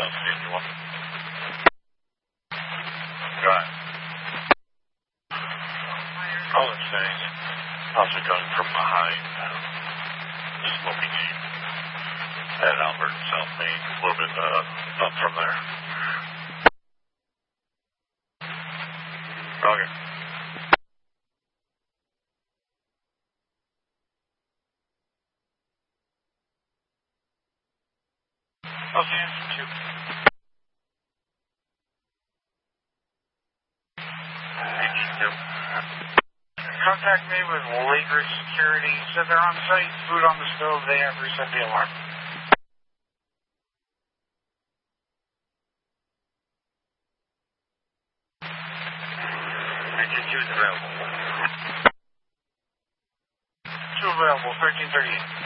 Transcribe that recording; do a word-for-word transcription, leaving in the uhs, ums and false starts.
fifty-one. Go ahead. All I'm saying is, also coming from behind, um, smoking Jeep at Albert South Main, a little bit uh, up from there. Okay. I'll see you in two. eighty-two. Contact me with Lakers Security. Said they're on site, food on the stove, they have reset the alarm. eighty-two is available. Two available, thirteen thirty-eight.